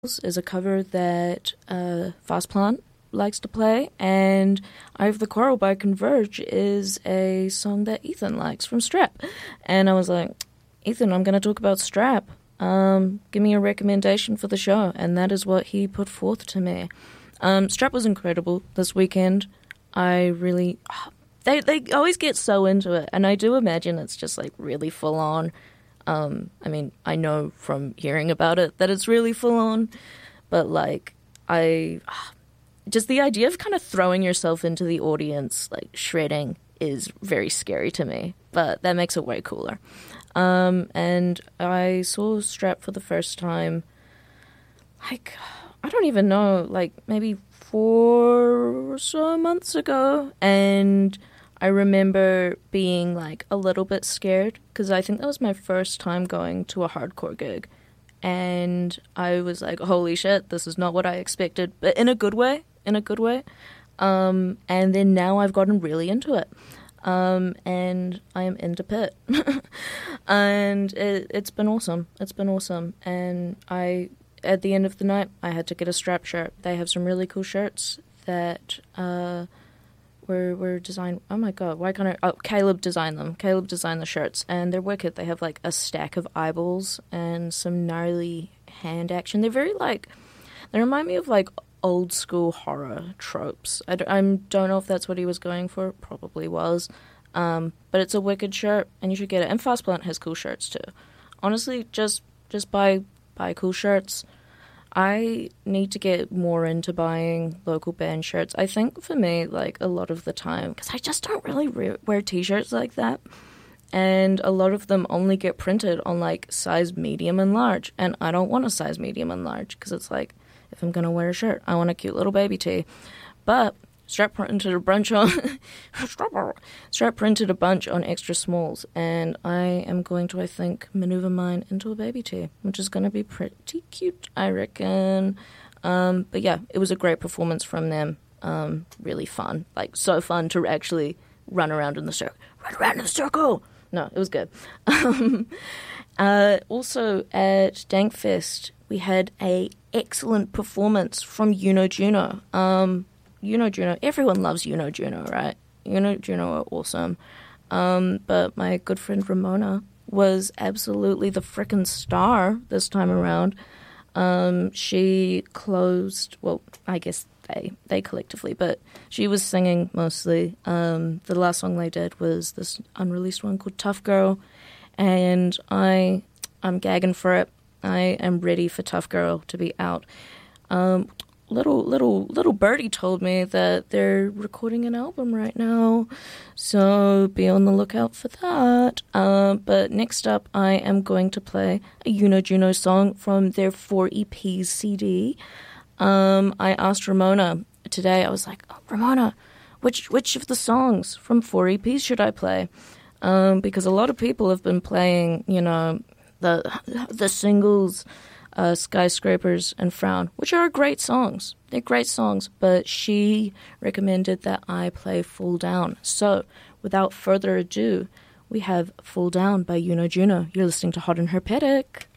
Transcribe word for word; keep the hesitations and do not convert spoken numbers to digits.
is a cover that uh, Fast Plant likes to play, and Eye of the Coral by Converge is a song that Ethan likes from Strap. And I was like, Ethan, I'm going to talk about Strap. Um, give me a recommendation for the show. And that is what he put forth to me. Um, Strap was incredible this weekend. I really... They, they always get so into it, and I do imagine it's just, like, really full-on. Um, I mean, I know from hearing about it that it's really full-on, but, like, I... Just the idea of kind of throwing yourself into the audience, like, shredding, is very scary to me, but that makes it way cooler. Um, and I saw Strap for the first time, like, I don't even know, like, maybe four or so months ago, and I remember being, like, a little bit scared, because I think that was my first time going to a hardcore gig, and I was like, holy shit, this is not what I expected, but in a good way, in a good way, um, and then now I've gotten really into it, um, and I am into Pit, and it, it's been awesome, it's been awesome, and I, at the end of the night, I had to get a Strap shirt. They have some really cool shirts that, uh, were, were designed, oh my god, why can't I, oh, Caleb designed them, Caleb designed the shirts, and they're wicked. They have, like, a stack of eyeballs and some gnarly hand action. They're very, like, they remind me of, like, old school horror tropes. I don't, I don't know if that's what he was going for, probably was, um, but it's a wicked shirt, and you should get it, and Fast Plant has cool shirts, too. Honestly, just, just buy, buy cool shirts. I need to get more into buying local band shirts. I think for me, like, a lot of the time, because I just don't really re- wear t-shirts like that, and a lot of them only get printed on, like, size medium and large, and I don't want a size medium and large, because it's like, if I'm going to wear a shirt, I want a cute little baby tee. But Strap printed a bunch on Strap printed a bunch on extra smalls, and I am going to, I think, maneuver mine into a baby tee, which is going to be pretty cute, I reckon. Um, but yeah, it was a great performance from them. Um, really fun, like so fun to actually run around in the circle. Run around in the circle. No, it was good. Um, uh, also at Dankfest, we had a excellent performance from Juno Juno. Um, Juno Juno, everyone loves Juno Juno, right? Juno Juno are awesome. Um, but my good friend Ramona was absolutely the frickin' star this time around. Um, she closed, well, I guess they, they collectively, but she was singing mostly. Um, the last song they did was this unreleased one called Tough Girl, and I, I'm gagging for it. I am ready for Tough Girl to be out. Um, little little little birdie told me that they're recording an album right now, so be on the lookout for that. Uh, but next up, I am going to play a Juno Juno song from their four E Ps C D. Um, I asked Ramona today. I was like, oh, Ramona, which which of the songs from four E Ps should I play? Um, because a lot of people have been playing, you know, the the singles. Uh, Skyscrapers and Frown, which are great songs. They're great songs, but she recommended that I play Fall Down. So, without further ado, we have Fall Down by Juno Juno. You're listening to Hot and Herpetic.